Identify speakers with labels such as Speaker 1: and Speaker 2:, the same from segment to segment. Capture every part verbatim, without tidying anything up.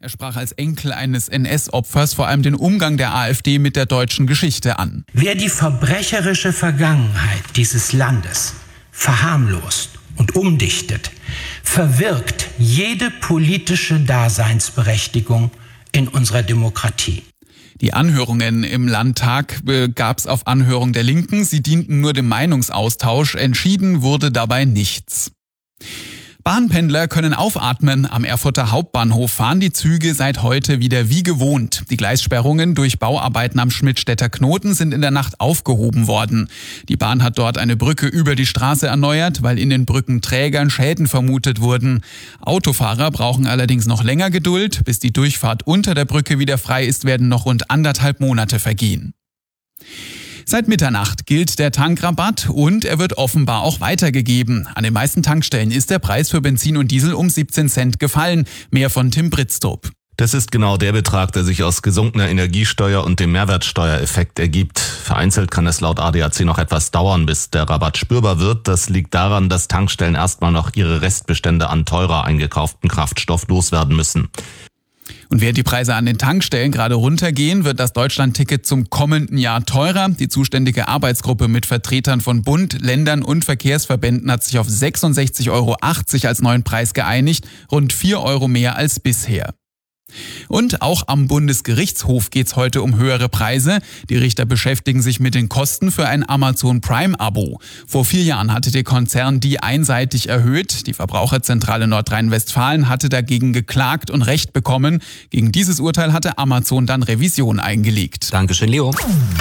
Speaker 1: Er sprach als Enkel eines N S-Opfers vor allem den Umgang der AfD mit der deutschen Geschichte an.
Speaker 2: Wer die verbrecherische Vergangenheit dieses Landes verharmlost und umdichtet, verwirkt jede politische Daseinsberechtigung in unserer Demokratie.
Speaker 1: Die Anhörungen im Landtag äh, gab es auf Anhörung der Linken. Sie dienten nur dem Meinungsaustausch. Entschieden wurde dabei nichts. Bahnpendler können aufatmen. Am Erfurter Hauptbahnhof fahren die Züge seit heute wieder wie gewohnt. Die Gleissperrungen durch Bauarbeiten am Schmidtstädter Knoten sind in der Nacht aufgehoben worden. Die Bahn hat dort eine Brücke über die Straße erneuert, weil in den Brückenträgern Schäden vermutet wurden. Autofahrer brauchen allerdings noch länger Geduld. Bis die Durchfahrt unter der Brücke wieder frei ist, werden noch rund anderthalb Monate vergehen. Seit Mitternacht gilt der Tankrabatt und er wird offenbar auch weitergegeben. An den meisten Tankstellen ist der Preis für Benzin und Diesel um siebzehn Cent gefallen. Mehr von Tim Britztrup.
Speaker 3: Das ist genau der Betrag, der sich aus gesunkener Energiesteuer und dem Mehrwertsteuereffekt ergibt. Vereinzelt kann es laut A D A C noch etwas dauern, bis der Rabatt spürbar wird. Das liegt daran, dass Tankstellen erstmal noch ihre Restbestände an teurer eingekauften Kraftstoff loswerden müssen.
Speaker 1: Und während die Preise an den Tankstellen gerade runtergehen, wird das Deutschlandticket zum kommenden Jahr teurer. Die zuständige Arbeitsgruppe mit Vertretern von Bund, Ländern und Verkehrsverbänden hat sich auf sechsundsechzig Euro achtzig als neuen Preis geeinigt, rund vier Euro mehr als bisher. Und auch am Bundesgerichtshof geht's heute um höhere Preise. Die Richter beschäftigen sich mit den Kosten für ein Amazon Prime-Abo. Vor vier Jahren hatte der Konzern die einseitig erhöht. Die Verbraucherzentrale Nordrhein-Westfalen hatte dagegen geklagt und Recht bekommen. Gegen dieses Urteil hatte Amazon dann Revision eingelegt.
Speaker 4: Dankeschön, Leo.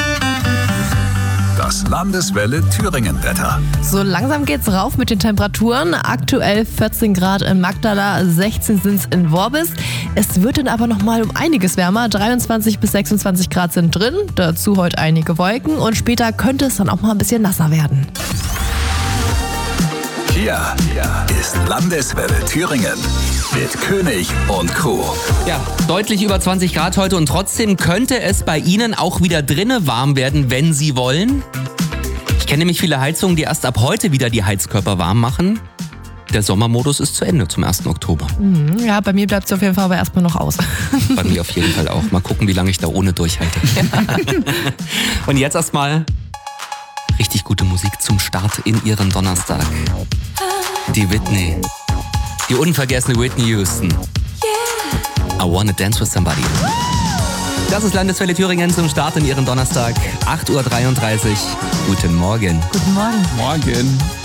Speaker 5: Das Landeswelle Thüringen-Wetter.
Speaker 6: So langsam geht's rauf mit den Temperaturen. Aktuell vierzehn Grad in Magdala, sechzehn sind's in Worbis. Es wird dann aber noch mal um einiges wärmer. dreiundzwanzig bis sechsundzwanzig Grad sind drin. Dazu heute einige Wolken und später könnte es dann auch mal ein bisschen nasser werden.
Speaker 5: Hier ist Landeswelle Thüringen mit König und Crew.
Speaker 4: Ja, deutlich über zwanzig Grad heute und trotzdem könnte es bei Ihnen auch wieder drinnen warm werden, wenn Sie wollen. Ich kenne nämlich viele Heizungen, die erst ab heute wieder die Heizkörper warm machen. Der Sommermodus ist zu Ende zum ersten Oktober.
Speaker 6: Ja, bei mir bleibt es auf jeden Fall aber erstmal noch aus.
Speaker 4: Bei mir auf jeden Fall auch. Mal gucken, wie lange ich da ohne durchhalte. Und jetzt erstmal richtig gute Musik zum Start in Ihren Donnerstag. Die Whitney. Die unvergessene Whitney Houston. I wanna dance with somebody. Das ist Landeswelle Thüringen zum Start in Ihren Donnerstag. acht Uhr dreiunddreißig. Guten Morgen.
Speaker 6: Guten Morgen.
Speaker 1: Morgen.